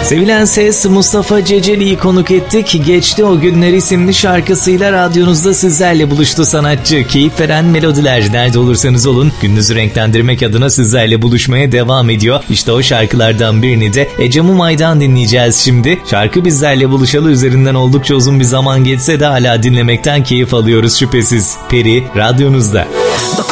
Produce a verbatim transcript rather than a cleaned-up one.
Sevilen ses Mustafa Ceceli'yi konuk ettik. Geçti o günler isimli şarkısıyla radyonuzda sizlerle buluştu sanatçı. Keyif veren melodiler, nerede olursanız olun gününüzü renklendirmek adına sizlerle buluşmaya devam ediyor. İşte o şarkılardan birini de Ece Mumay'dan dinleyeceğiz şimdi. Şarkı bizlerle buluşalı üzerinden oldukça uzun bir zaman geçse de hala dinlemekten keyif alıyoruz şüphesiz. Peri radyonuzda.